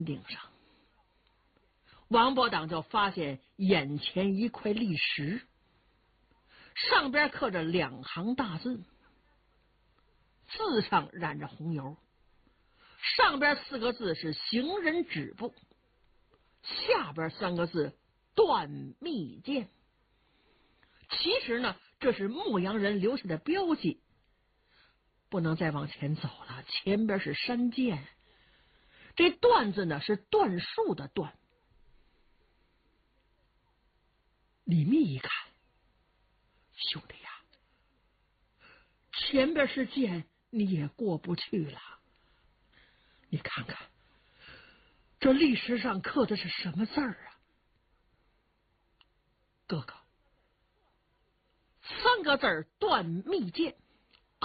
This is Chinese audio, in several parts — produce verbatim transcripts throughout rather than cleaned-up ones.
顶上，王伯党就发现眼前一块砾石，上边刻着两行大字，字上染着红油，上边四个字是行人止步，下边三个字断密剑。其实呢，这是牧羊人留下的标记，不能再往前走了，前边是山涧。这断字呢是断树的断。李密一看，兄弟呀，前边是涧，你也过不去了。你看看这历史上刻的是什么字儿啊？哥哥，三个字儿断密剑啊！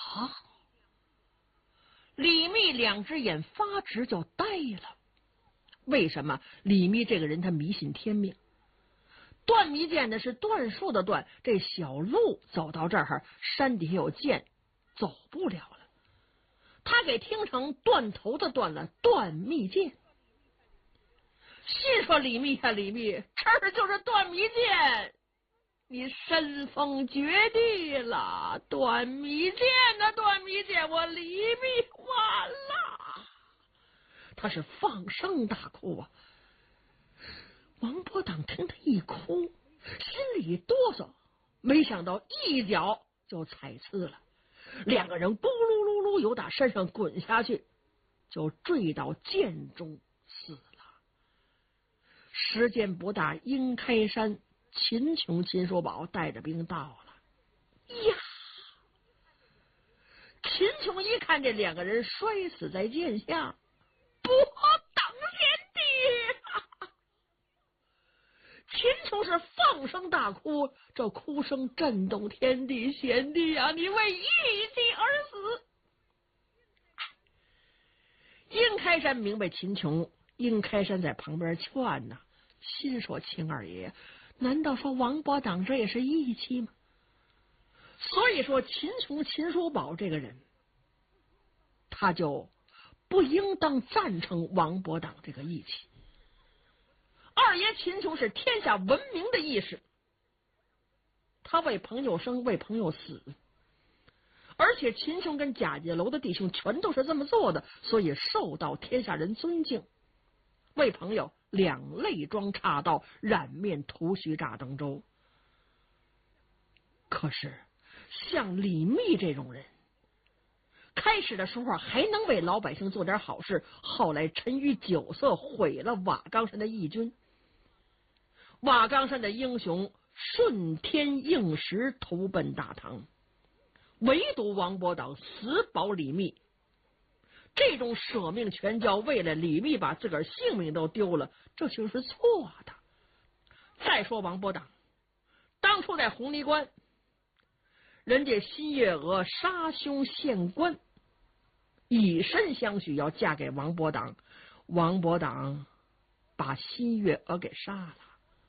李密两只眼发直就呆了。为什么？李密这个人他迷信天命，断密剑的是断树的断，这小路走到这儿，山底下有涧，走不了了。他给听成断头的断了，断密剑。心说李密呀、啊，李密，这儿就是断密剑，你身逢绝地了，断密剑呐、啊，断密剑，我李密完了。他是放声大哭啊！王伯党听他一哭，心里哆嗦，没想到一脚就踩刺了，两个人咕噜噜噜由打山上滚下去，就坠到涧中死了。时间不大，鹰开山秦琼、秦叔宝带着兵到了。呀！秦琼一看这两个人摔死在涧下，不当先帝！秦琼是放声大哭，这哭声震动天地，贤弟啊，你为义气而死。殷开山明白秦琼，殷开山在旁边劝呐，心说秦二爷，难道说王伯党这也是义气吗？所以说秦琼、秦叔宝这个人，他就不应当赞成王伯党这个义气。二爷秦琼是天下闻名的义士，他为朋友生，为朋友死，而且秦琼跟贾家楼的弟兄全都是这么做的，所以受到天下人尊敬。为朋友两肋装插刀，染面涂须炸登州。可是像李密这种人，开始的时候还能为老百姓做点好事，后来沉于酒色，毁了瓦岗山的义军。瓦岗山的英雄顺天应时投奔大唐，唯独王伯党死保李密，这种舍命全交，为了李密把自个儿性命都丢了，这就是错的。再说王伯党当初在红泥关，人家新月娥杀兄献官，以身相许要嫁给王伯党，王伯党把新月娥给杀了。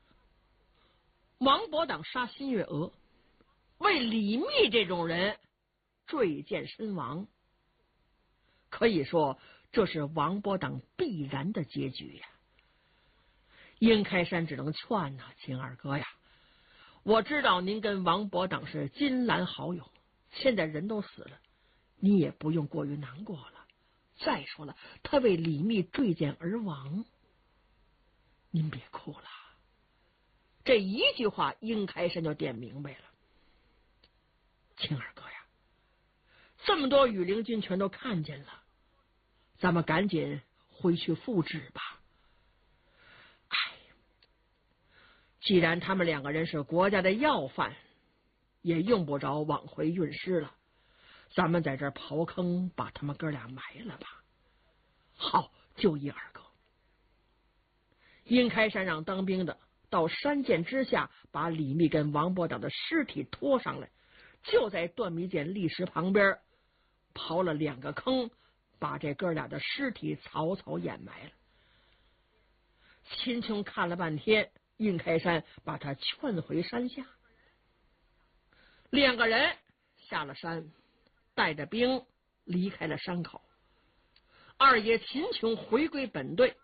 王伯党杀新月娥，为李密这种人坠剑身亡，可以说这是王伯党必然的结局呀。殷开山只能劝呐、啊，秦二哥呀，我知道您跟王伯党是金兰好友，现在人都死了，你也不用过于难过了。再说了，他为李密坠剑而亡，您别哭了。这一句话，殷开山就点明白了。秦二哥呀，这么多羽林军全都看见了，咱们赶紧回去复旨吧。哎，既然他们两个人是国家的要犯，也用不着往回运尸了，咱们在这儿刨坑把他们哥俩埋了吧。好，就依二哥。殷开山让当兵的到山涧之下，把李密跟王伯党的尸体拖上来，就在断密涧砾石旁边刨了两个坑，把这哥俩的尸体草草掩埋了。秦琼看了半天，殷开山把他劝回山下。两个人下了山，带着兵离开了山口。二爷秦琼回归本队，